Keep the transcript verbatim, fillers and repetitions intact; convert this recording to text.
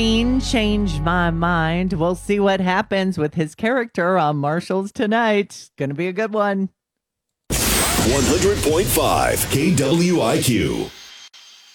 Changed my mind. We'll see what happens with his character on Marshall's tonight. Gonna be a good one. one hundred point five K W I Q.